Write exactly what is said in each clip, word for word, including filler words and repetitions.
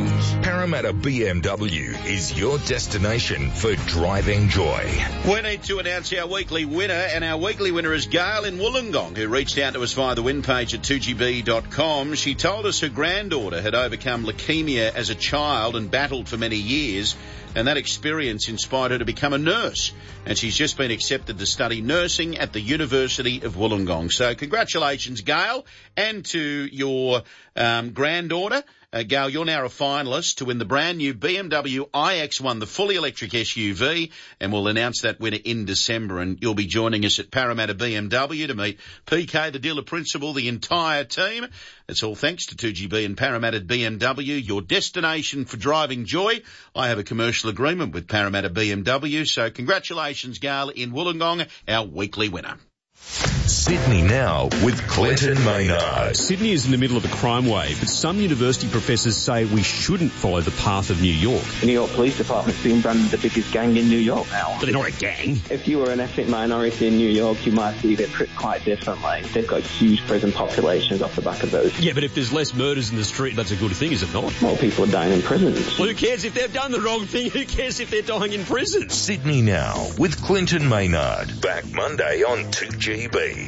Parramatta B M W is your destination for driving joy. We need to announce our weekly winner, and our weekly winner is Gail in Wollongong, who reached out to us via the win page at two G B dot com. She told us her granddaughter had overcome leukemia as a child and battled for many years, and that experience inspired her to become a nurse. And she's just been accepted to study nursing at the University of Wollongong. So congratulations, Gail, and to your um, granddaughter. Uh, Gail, you're now a finalist to win the brand new B M W i X one, the fully electric S U V, and we'll announce that winner in December. And you'll be joining us at Parramatta B M W to meet P K, the dealer principal, the entire team. It's all thanks to two G B and Parramatta B M W, your destination for driving joy. I have a commercial agreement with Parramatta B M W, so congratulations, Gail in Wollongong, our weekly winner. Sydney Now with Clinton Maynard. Sydney is in the middle of a crime wave, but some university professors say we shouldn't follow the path of New York. The New York Police Department's being branded the biggest gang in New York now. But they're not a gang. If you were an ethnic minority in New York, you might see it quite differently. They've got huge prison populations off the back of those. Yeah, but if there's less murders in the street, that's a good thing, is it not? More people are dying in prisons. Well, who cares if they've done the wrong thing? Who cares if they're dying in prison? Sydney Now with Clinton Maynard. Back Monday on two G B.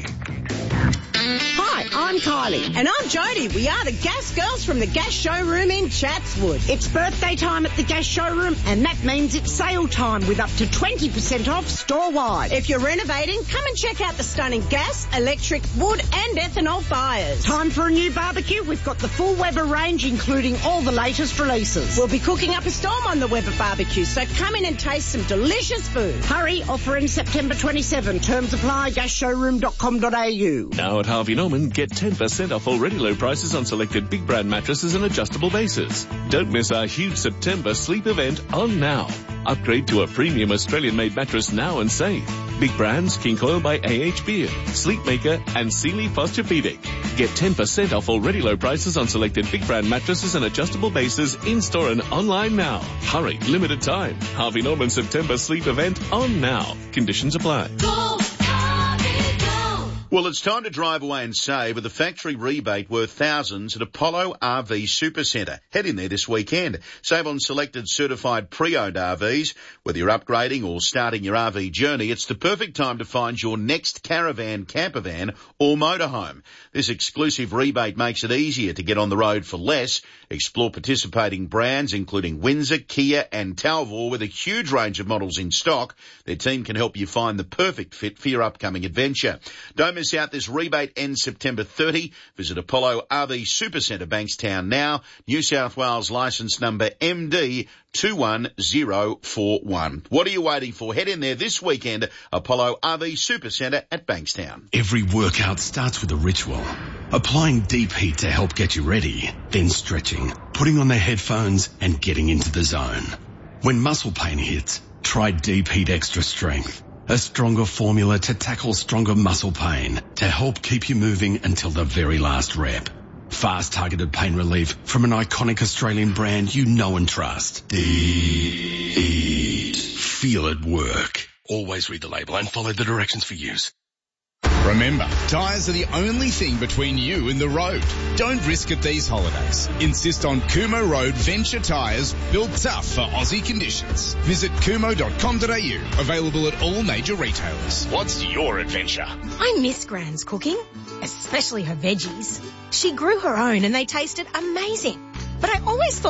Hi, I'm Kylie. And I'm Jodie. We are the Gas Girls from the Gas Showroom in Chatswood. It's birthday time at the Gas Showroom, and that means it's sale time with up to twenty percent off store-wide. If you're renovating, come and check out the stunning gas, electric, wood and ethanol fires. Time for a new barbecue? We've got the full Weber range, including all the latest releases. We'll be cooking up a storm on the Weber barbecue, so come in and taste some delicious food. Hurry, offer ends September twenty-seventh. Terms apply, gas showroom dot com dot a u. Now at Harvey Norman, get ten percent off already low prices on selected big brand mattresses and adjustable bases. Don't miss our huge September sleep event on now. Upgrade to a premium Australian-made mattress now and save. Big brands, King Coil by A H Beard, Sleepmaker and Sealy Posturepedic. Get ten percent off already low prices on selected big brand mattresses and adjustable bases in-store and online now. Hurry, limited time. Harvey Norman September sleep event on now. Conditions apply. Go! Well, it's time to drive away and save with a factory rebate worth thousands at Apollo R V Supercentre. Head in there this weekend. Save on selected certified pre-owned R Vs. Whether you're upgrading or starting your R V journey, it's the perfect time to find your next caravan, campervan or motorhome. This exclusive rebate makes it easier to get on the road for less. Explore participating brands including Windsor, Kia and Talvor with a huge range of models in stock. Their team can help you find the perfect fit for your upcoming adventure. Don't miss out. This rebate ends September thirtieth. Visit Apollo R V Supercentre, Bankstown now. New South Wales licence number M D two one zero four one. What are you waiting for? Head in there this weekend. Apollo R V Supercentre at Bankstown. Every workout starts with a ritual. Applying deep heat to help get you ready, then stretching, putting on the headphones and getting into the zone. When muscle pain hits, try Deep Heat Extra Strength. A stronger formula to tackle stronger muscle pain to help keep you moving until the very last rep. Fast targeted pain relief from an iconic Australian brand you know and trust. Deep Heat. Feel it work. Always read the label and follow the directions for use. Remember, tyres are the only thing between you and the road. Don't risk it these holidays. Insist on Kumo Road Venture tyres, built tough for Aussie conditions. Visit kumo dot com dot a u. Available at all major retailers. What's your adventure? I miss Gran's cooking, especially her veggies. She grew her own and they tasted amazing. But I always thought